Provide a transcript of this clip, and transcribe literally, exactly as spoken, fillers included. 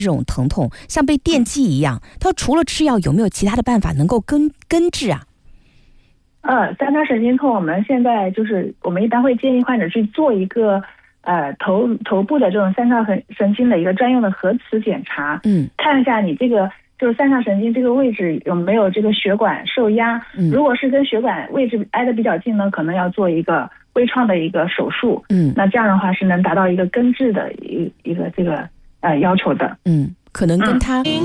这种疼痛像被电击一样，它除了吃药有没有其他的办法能够根根治啊？ 呃，三叉神经痛我们现在就是我们一般会建议患者去做一个呃头头部的这种三叉神神经的一个专用的核磁检查， 嗯， 看一下你这个就是三叉神经这个位置有没有这个血管受压， 嗯， 如果是跟血管位置挨得比较近呢，可能要做一个微创的一个手术， 嗯， 那这样的话是能达到一个根治的一一个这个呃要求的， 嗯，可能跟他。